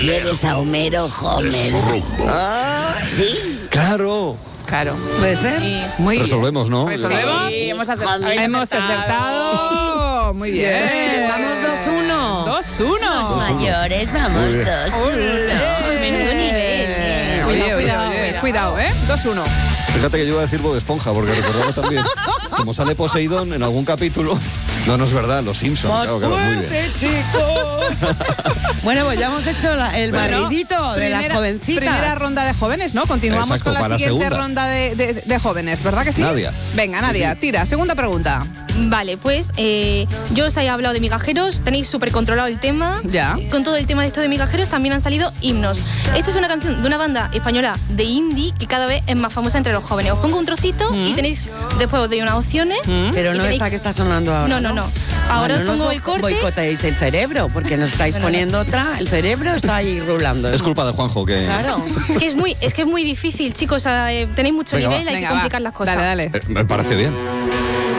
Eres a Homero Homer. ¿Sí? Claro. Claro, puede ser. Sí. Muy bien. Resolvemos, ¿no? Resolvemos. Sí, hemos Hemos acertado. Muy bien. Vamos 2-1. 2-1. Los mayores, vamos Muy bien. 2-1. Menudo nivel. Cuidado, 2-1. Fíjate que yo iba a decir Bob Esponja, porque recordaba también, como sale Poseidón en algún capítulo, no es verdad, los Simpsons. Claro, muy bien. Bueno, pues ya hemos hecho el barridito de las jovencitas. Primera ronda de jóvenes, ¿no? Continuamos Exacto, con la para la siguiente segunda. ronda de jóvenes, ¿verdad que sí? Nadia. Venga, Nadia, tira. Segunda pregunta. Vale, pues yo os he hablado de migajeros, tenéis súper controlado el tema. Ya. Con todo el tema de esto de migajeros también han salido himnos. Esto es una canción de una banda española de indie que cada vez es más famosa entre los jóvenes. Os pongo un trocito y tenéis, después os doy unas opciones. Pero y no tenéis- esta que está sonando ahora. No. Ahora os pongo el corte. Boicoteáis el cerebro, porque nos estáis poniendo otra. El cerebro está ahí rulando. Es culpa de Juanjo que... Claro. Es que es muy difícil, chicos. Tenéis mucho Venga, nivel, va. hay que Venga, complicar va. las cosas. Dale. Me parece bien.